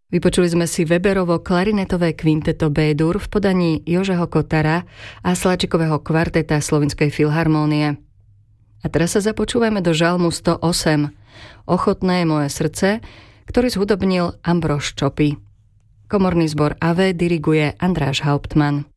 Vypočuli sme si Weberovo klarinetové kvinteto B-dur v podaní Jožeho Kotara a Sláčikového kvarteta Slovenskej filharmónie. A teraz sa započúvame do žalmu 108 Ochotné je moje srdce, ktorý zhudobnil Ambrož Čopy. Komorný zbor AV diriguje Andráš Hauptmann.